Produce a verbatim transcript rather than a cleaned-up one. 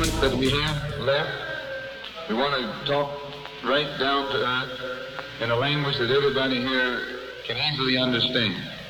moment that we have left, we want to talk right down to earth in a language that everybody here can easily understand.